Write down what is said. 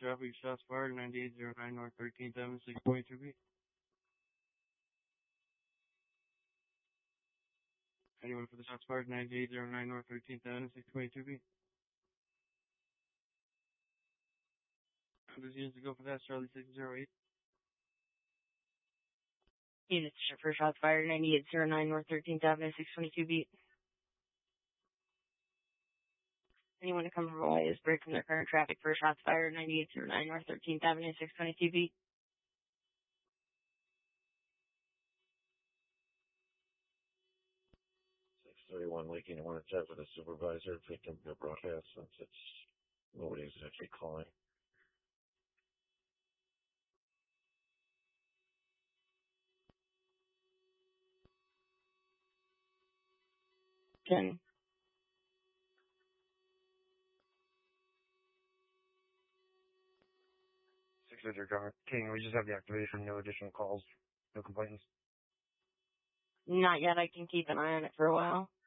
traffic, shots fired, 9809 North 13th Avenue, 622B. Anyone for the shots fired, 9809 North 13th Avenue, 622B. There's units to go for that, Charlie 608. Units for shots fired, 9809 North 13th Avenue, 622B. Anyone to come from Hawaii is break from their current traffic for shots fired, 9809 North 13th Avenue, 622B. 631 Waking, I want to chat with the supervisor if we can broadcast since nobody's actually calling. Ken. 600 King, we just have the activation, no additional calls, no complaints. Not yet, I can keep an eye on it for a while.